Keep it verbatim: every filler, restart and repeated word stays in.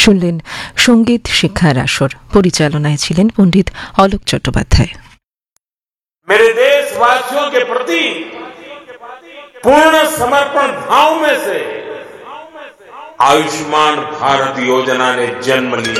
শুনলেন সঙ্গীত শিক্ষার আসর। পরিচালনায় ছিলেন পণ্ডিত অলোক চট্টোপাধ্যায়। मेरे देशवासियों के प्रति पूर्ण समर्पण भाव में से आयुष्मान भारत योजना ने जन्म लिया।